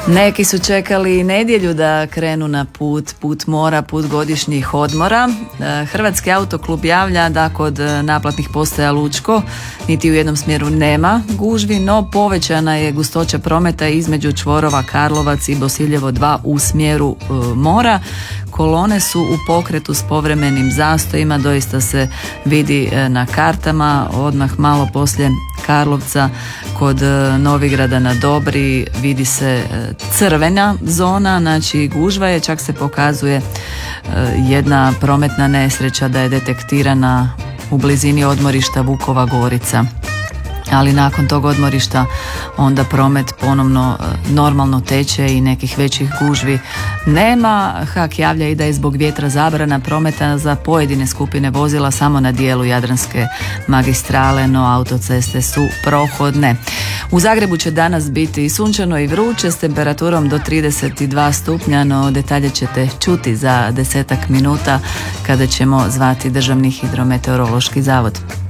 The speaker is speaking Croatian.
Neki su čekali nedjelju da krenu na put mora, put godišnjih odmora. Hrvatski autoklub javlja da kod naplatnih postaja Lučko niti u jednom smjeru nema gužvi, no povećana je gustoća prometa između čvorova Karlovac i Bosiljevo 2 u smjeru mora. Kolone su u pokretu s povremenim zastojima, doista se vidi na kartama, odmah malo poslije Karlovca kod Novigrada na Dobri vidi se crvena zona, znači gužva je, čak se pokazuje jedna prometna nesreća da je detektirana u blizini odmorišta Vukova Gorica. Ali nakon tog odmorišta onda promet ponovno normalno teče i nekih većih gužvi nema. HAK javlja i da je zbog vjetra zabrana prometa za pojedine skupine vozila samo na dijelu Jadranske magistrale, no autoceste su prohodne. U Zagrebu će danas biti sunčano i vruće s temperaturom do 32 stupnja, no detalje ćete čuti za 10 minuta kada ćemo zvati Državni hidrometeorološki zavod.